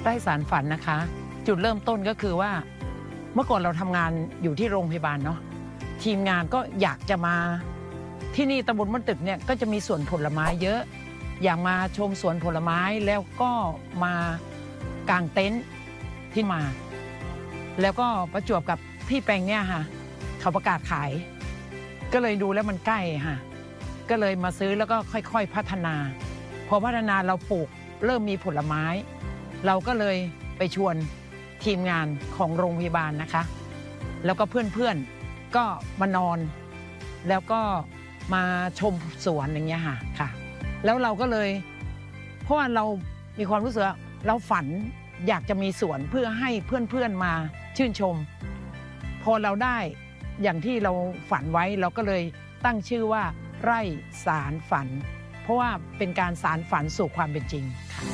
ไร่สารฝันนะคะจุดเริ่มต้นก็คือว่าเมื่อก่อนเราทำงานอยู่ที่โรงพยาบาลเนาะทีมงานก็อยากจะมาที่นี่ตำบลบ้านตึกเนี่ยก็จะมีสวนผลไม้เยอะอยากมาชมสวนผลไม้แล้วก็มากางเต็นท์ที่มาแล้วก็ประจวบกับที่แปลงเนี่ยค่ะเขาประกาศขายก็เลยดูแล้วมันใกล้ค่ะก็เลยมาซื้อแล้วก็ค่อยๆพัฒนาพอพัฒนาเราปลูกเริ่มมีผลไม้เราก็เลยไปชวนทีมงานของโรงพยาบาลนะคะแล้วก็เพื่อนๆก็มานอนแล้วก็มาชมสวนอย่างเงี้ยค่ะแล้วเราก็เลยเพราะว่าเรามีความรู้สึกว่าเราฝันอยากจะมีสวนเพื่อให้เพื่อนๆมาชื่นชมพอเราได้อย่างที่เราฝันไว้เราก็เลยตั้งชื่อว่าไร่สารฝันเพราะว่าเป็นการสารฝันสู่ความเป็นจริงค่ะ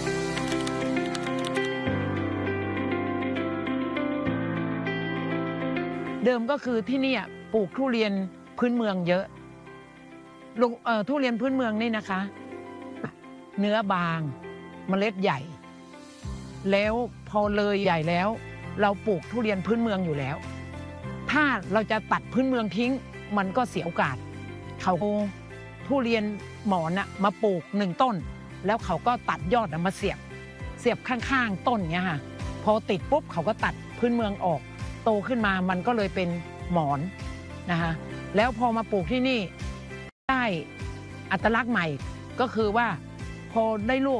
เดิมก็คือที่นี่ปลูกทุเรียนพื้นเมืองเยอะทุเรียนพื้นเมืองนี่นะคะเนื้อบางเมล็ดใหญ่แล้วพอเลยใหญ่แล้วเราปลูกทุเรียนพื้นเมืองอยู่แล้วถ้าเราจะตัดพื้นเมืองทิ้งมันก็เสียโอกาสเขาทุเรียนหมอนมาปลูก1ต้นแล้วเขาก็ตัดยอดมาเสียบข้างๆต้นเงี้ยค่ะพอติดปุ๊บเขาก็ตัดพื้นเมืองออกโตขึ้นมามันก็เลยเป็นหมอนนะคะแล้วพอมาปลูกที่นี่ได้อัตลักษณ์ใหม่ก็คือว่าพอได้ลูก